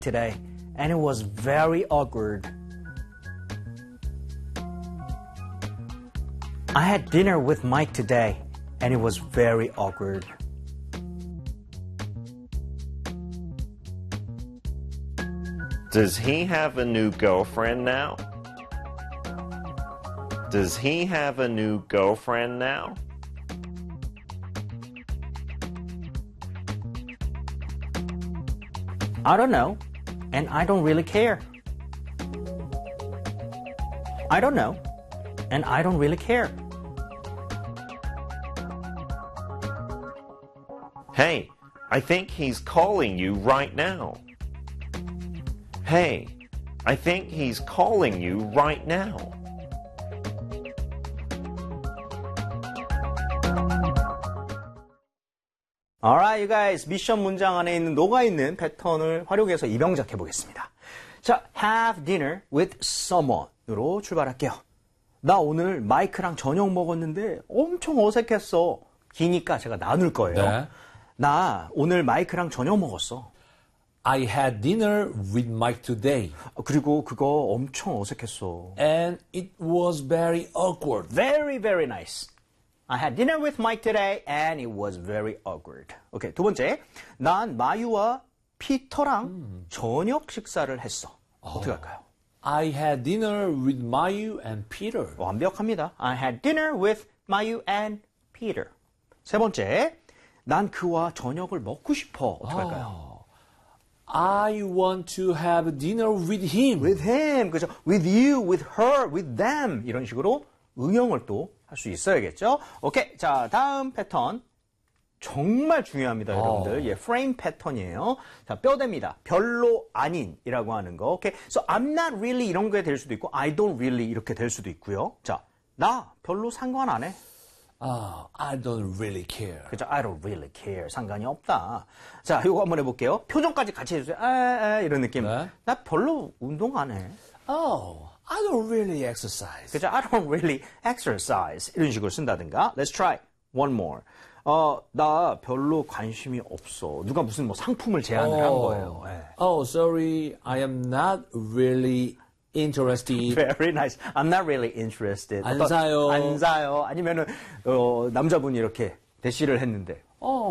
today, and it was very awkward. I had dinner with Mike today, and it was very awkward. Does he have a new girlfriend now? Does he have a new girlfriend now? I don't know, and I don't really care. I don't know, and I don't really care. Hey, I think he's calling you right now. Hey, I think he's calling you right now. Alright, you guys. 미션 문장 안에 있는 녹아있는 패턴을 활용해서 입영작 해보겠습니다. 자, have dinner with someone으로 출발할게요. 나 오늘 마이크랑 저녁 먹었는데 엄청 어색했어. 기니까 제가 나눌 거예요. 네. 나 오늘 마이크랑 저녁 먹었어. I had dinner with Mike today. 그리고 그거 엄청 어색했어. And it was very awkward. Very, very nice. I had dinner with Mike today and it was very awkward. 오케이, 두 번째. 난 마유와 피터랑 저녁 식사를 했어. 어떻게 할까요? I had dinner with Mayu and Peter. 완벽합니다. I had dinner with Mayu and Peter. 세 번째. 난 그와 저녁을 먹고 싶어. 어떻게 할까요? I want to have dinner with him. With him. 그죠? With you, with her, with them. 이런 식으로 응용을 또 할 수 있어야겠죠? 오케이. 자, 다음 패턴. 정말 중요합니다, 여러분들. 예, 프레임 패턴이에요. 자, 뼈대입니다. 별로 아닌이라고 하는 거. 오케이. So, I'm not really 이런 게 될 수도 있고, I don't really 이렇게 될 수도 있고요. 자, 나 별로 상관 안 해. I don't really care. 그죠? I don't really care. 상관이 없다. 자, 이거 한번 해볼게요. 표정까지 같이 해주세요. 이런 느낌. 네. 나 별로 운동 안 해. Oh, I don't really exercise. 그죠? I don't really exercise. 이런 식으로 쓴다든가. Let's try one more. 나 별로 관심이 없어. 누가 무슨 뭐 상품을 제안을 한 거예요. 예. Oh, sorry. I am not really interested. Very nice. I'm not really interested. 안 사요. 안 사요. 아니면은 남자분이 이렇게 대시를 했는데.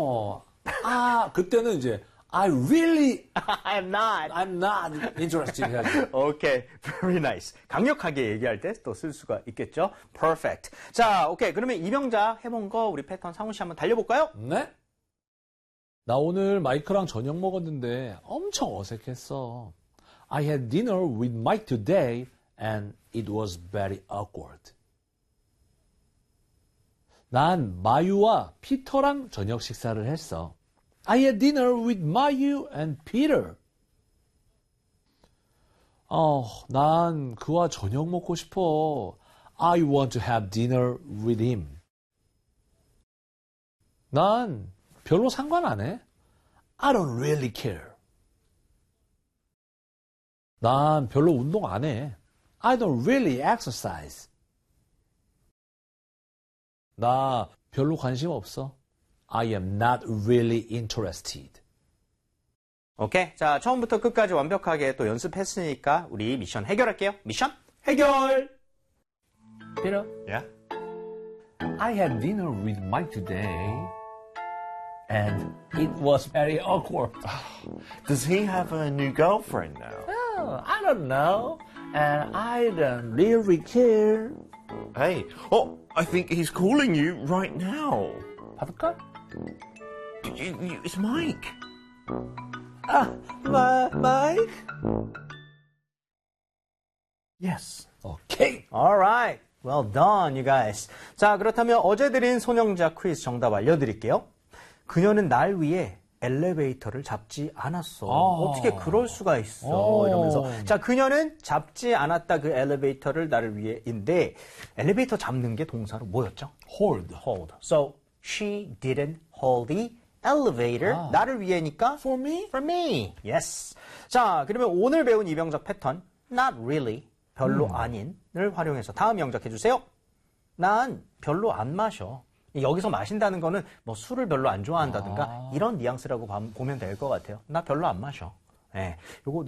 그때는 이제 I really I'm not. I'm not interested 해야지. 오케이. Very nice. 강력하게 얘기할 때 또 쓸 수가 있겠죠. Perfect. 자, 오케이. 그러면 이병작 해본 거 우리 패턴 상훈 씨 한번 달려볼까요? 네? 나 오늘 마이크랑 저녁 먹었는데 엄청 어색했어. I had dinner with Mike today and it was very awkward. 난 마유와 피터랑 저녁 식사를 했어. I had dinner with Mayu and Peter. 난 그와 저녁 먹고 싶어. I want to have dinner with him. 난 별로 상관 안 해. I don't really care. 난 별로 운동 안 해. I don't really exercise. 나 별로 관심 없어. I am not really interested. 오케이. 자, 처음부터 끝까지 완벽하게 또 연습했으니까 우리 미션 해결할게요. 미션 해결! Peter, Yeah? I had dinner with Mike today and it was very awkward. Does he have a new girlfriend now? Oh, I don't know. And I don't really care. Hey, I think he's calling you right now. 받을까? It's Mike. Mike? Yes. Okay. Alright. Well done, you guys. 자, 그렇다면 어제 드린 손영작 퀴즈 정답 알려드릴게요. 그녀는 날 위해 엘리베이터를 잡지 않았어. 어떻게 그럴 수가 있어. 이러면서. 자, 그녀는 잡지 않았다 그 엘리베이터를 나를 위해인데, 엘리베이터 잡는 게 동사로 뭐였죠? Hold. Hold. So, she didn't hold the elevator. 나를 위해니까 For me? For me. Yes. 자, 그러면 오늘 배운 이병작 패턴 not really, 별로 아닌을 활용해서 다음 영작 해주세요. 난 별로 안 마셔. 여기서 마신다는 거는 뭐 술을 별로 안 좋아한다든가 이런 뉘앙스라고 보면 될 것 같아요. 나 별로 안 마셔. 예, 요거